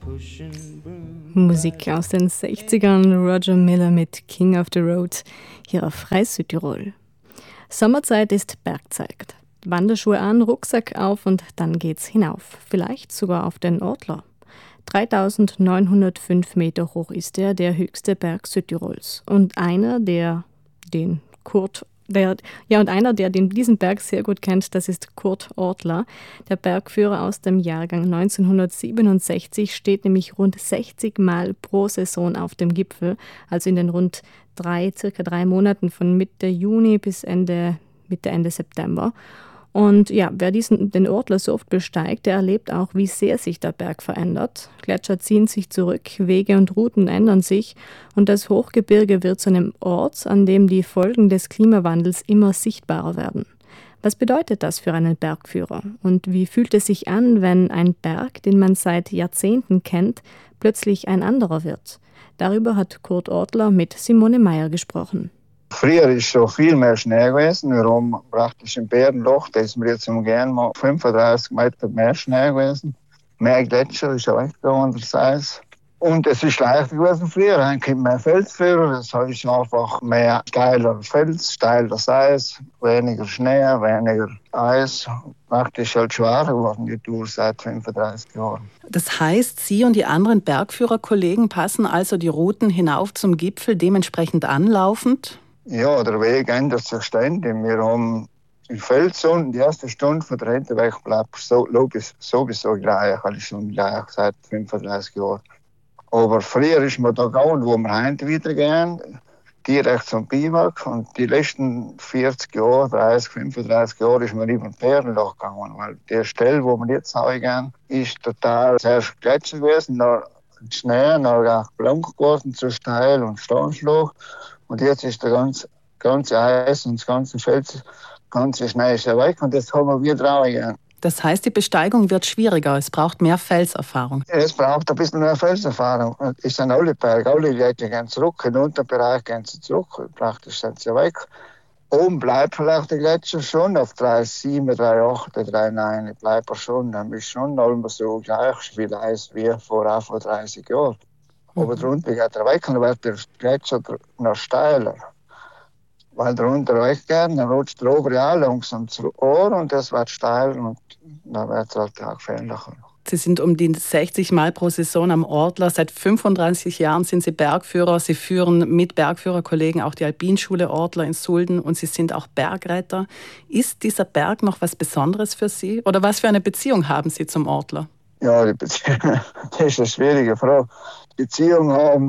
Musik aus den 60ern, Roger Miller mit King of the Road, hier auf Freies Südtirol. Sommerzeit ist Bergzeit. Wanderschuhe an, Rucksack auf und dann geht's hinauf. Vielleicht sogar auf den Ortler. 3905 Meter hoch ist er, der höchste Berg Südtirols. Und einer, der diesen Berg sehr gut kennt, das ist Kurt Ortler. Der Bergführer aus dem Jahrgang 1967 steht nämlich rund 60 Mal pro Saison auf dem Gipfel, also in den rund circa 3 Monaten von Mitte Juni bis Mitte September. Und ja, wer den Ortler so oft besteigt, der erlebt auch, wie sehr sich der Berg verändert. Gletscher ziehen sich zurück, Wege und Routen ändern sich und das Hochgebirge wird zu einem Ort, an dem die Folgen des Klimawandels immer sichtbarer werden. Was bedeutet das für einen Bergführer? Und wie fühlt es sich an, wenn ein Berg, den man seit Jahrzehnten kennt, plötzlich ein anderer wird? Darüber hat Kurt Ortler mit Simone Meyer gesprochen. Früher ist schon viel mehr Schnee gewesen. Wir haben praktisch im Bärenloch, da ist mir jetzt umgehen, mal 35 Meter mehr Schnee gewesen. Mehr Gletscher ist auch echt andererseits. Und es ist leichter gewesen früher. Dann kommt mehr Felsführer, das heißt einfach mehr steiler Fels, steiler Eis, weniger Schnee, weniger Eis. Praktisch halt schwerer geworden, die Tour seit 35 Jahren. Das heißt, Sie und die anderen Bergführerkollegen passen also die Routen hinauf zum Gipfel dementsprechend anlaufend? Ja, der Weg ändert sich ständig. Wir haben in Feldsonden die erste Stunde von der Rentenweg bleibt sowieso gleich, alles schon gleich seit 35 Jahren. Aber früher ist man da gegangen, wo wir heute wieder gehen, direkt zum Biwak. Und die letzten 40 Jahre, 30, 35 Jahre ist man über den Bärenloch gegangen. Weil die Stelle, wo wir jetzt gehen, ist total zuerst Gletscher gewesen, dann Schnee, dann auch blank geworden, zu steil und Steinschlag. Und jetzt ist der ganze Eis und das ganze Fels, ganze Schnee ist ja weg und jetzt haben wir wieder rausgegangen. Das heißt, die Besteigung wird schwieriger, es braucht mehr Felserfahrung. Es braucht ein bisschen mehr Felserfahrung. Es sind alle Berge, alle Leute gehen zurück, im Unterbereich gehen sie zurück, praktisch sind sie weg. Oben bleibt vielleicht der Gletscher schon auf 3,7, 3,8, 3,9, bleibt er schon. Dann ist schon immer so gleich viel Eis wie vor 30 Jahren. Aber drunter geht er weg und dann wird der Gletscher noch steiler. Weil drunter weggeht, dann rutscht der obere auch langsam zu Ohr und das wird steil und dann wird es halt auch gefährlicher. Sie sind um die 60 Mal pro Saison am Ortler. Seit 35 Jahren sind Sie Bergführer. Sie führen mit Bergführerkollegen auch die Alpinschule Ortler in Sulden und Sie sind auch Bergretter. Ist dieser Berg noch was Besonderes für Sie? Oder was für eine Beziehung haben Sie zum Ortler? Ja, die Beziehung, das ist eine schwierige Frage. Beziehung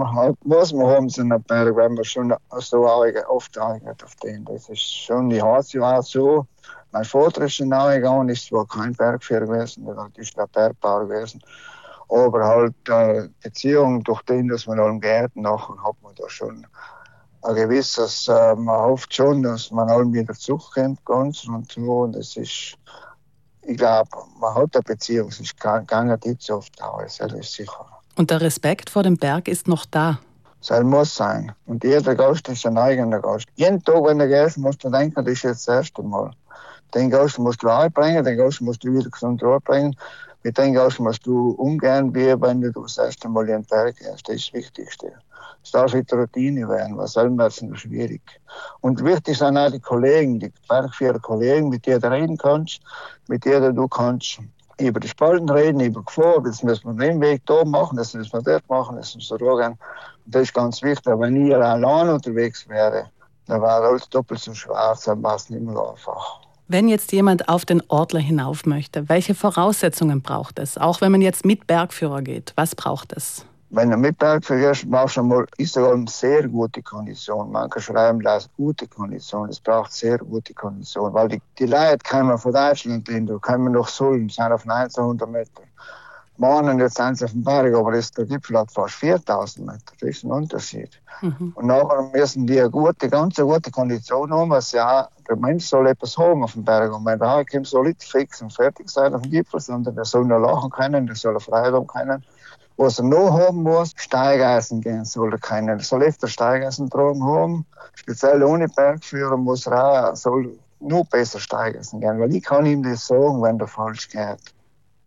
muss man haben zu einem Berg, wenn man schon so oft eignet auf den. Das ist schon, die Hausjahr so. Mein Vater ist schon gegangen, ist zwar kein Bergführer gewesen, der ist der Bergbauer gewesen. Aber halt Beziehung durch den, dass man allem geht, nachher hat man da schon ein gewisses, man hofft schon, dass man allem wieder zurückkommt, ganz und so. Und das ist, ich glaube, man hat eine Beziehung, es ist gegangen nicht so oft aus, das ist sicher. Und der Respekt vor dem Berg ist noch da? Das muss sein. Und jeder Gast ist ein eigener Gast. Jeden Tag, wenn du gehst, musst du denken, das ist jetzt das erste Mal. Den Gast musst du einbringen, den Gast musst du wieder gesund bringen. Mit dem Gast musst du umgehen, wie wenn du das erste Mal in den Berg gehst. Das ist das Wichtigste. Es darf nicht Routine werden, weil selber ist es schwierig. Und wichtig sind auch die Kollegen, die Bergführerkollegen, mit denen du reden kannst, mit denen du kannst über die Spalten reden, über Gefahr, das müssen wir den Weg da machen, das müssen wir dort machen, das müssen wir da gehen. Und das ist ganz wichtig, wenn ich allein unterwegs wäre, dann wäre alles doppelt so schwer, dann wäre es nicht mehr einfach. Wenn jetzt jemand auf den Ortler hinauf möchte, welche Voraussetzungen braucht es? Auch wenn man jetzt mit Bergführer geht, was braucht es? Wenn du mit Bergführer gehst, brauchst du einmal, ist sogar eine sehr gute Kondition. Manche schreiben das gute Kondition, es braucht sehr gute Kondition, weil die Leute kommen von Deutschland hin, da kommen nach Sulden, sind auf 1900 Meter. Morgen jetzt sind sie auf dem Berg, aber der Gipfel hat fast 4000 Meter, das ist ein Unterschied. Und nachher müssen die eine ganz gute Kondition haben, was ja der Mensch soll etwas haben auf dem Berg. Und wenn der Heimkommt, soll nicht fix und fertig sein auf dem Gipfel, sondern der soll noch lachen können, der soll Freude haben können. Was er noch haben muss, Steigeisen gehen soll er können. Er soll öfter Steigeisen tragen haben. Speziell ohne Bergführer muss er auch, soll noch besser Steigeisen gehen. Weil ich kann ihm das sagen, wenn der falsch geht.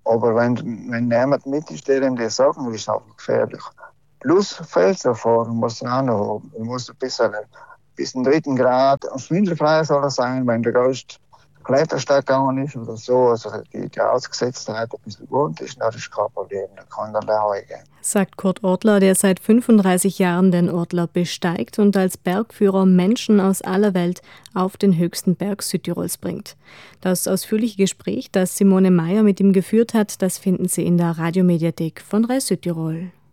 Aber wenn jemand mit ist, der ihm das sagt, ist es auch gefährlich. Plus Felserfahrung muss er auch noch haben. Er muss bis zum 3. Grad schwindelfrei soll er sein, wenn der Gast Klettersteig gegangen ist oder so, also die Ausgesetztheit ein bisschen gewohnt ist, dann ist kein Problem, dann kann er laufen. Sagt Kurt Ortler, der seit 35 Jahren den Ortler besteigt und als Bergführer Menschen aus aller Welt auf den höchsten Berg Südtirols bringt. Das ausführliche Gespräch, das Simone Meyer mit ihm geführt hat, das finden Sie in der Radiomediathek von 3 Südtirol.